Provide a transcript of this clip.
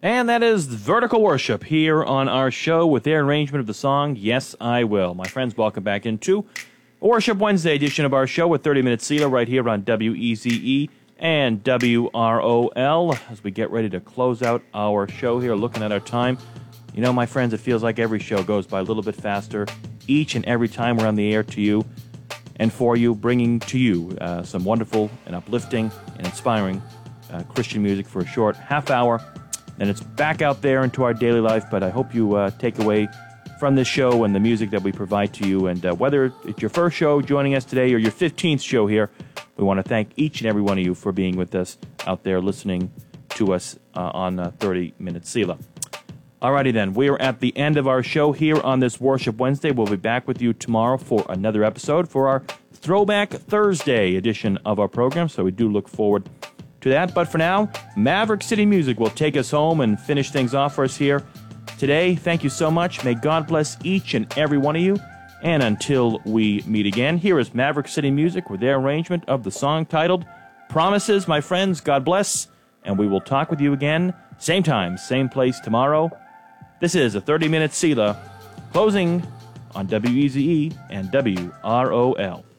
And that is Vertical Worship here on our show with their arrangement of the song, Yes, I Will. My friends, welcome back into a Worship Wednesday edition of our show with 30 Minute Selah right here on WEZE and WROL as we get ready to close out our show here, looking at our time. You know, my friends, it feels like every show goes by a little bit faster each and every time we're on the air to you and for you, bringing to you some wonderful and uplifting and inspiring Christian music for a short half hour. And it's back out there into our daily life, but I hope you take away from this show and the music that we provide to you. And whether it's your first show joining us today or your 15th show here, we want to thank each and every one of you for being with us out there listening to us on 30 Minute Selah. Alrighty then, we are at the end of our show here on this Worship Wednesday. We'll be back with you tomorrow for another episode for our Throwback Thursday edition of our program, so we do look forward to that. But for now, Maverick City Music will take us home and finish things off for us here today. Thank you so much. May God bless each and every one of you. And until we meet again, here is Maverick City Music with their arrangement of the song titled Promises. My friends, God bless, and we will talk with you again, same time, same place tomorrow. This is a 30-minute Selah closing on WEZE and WROL.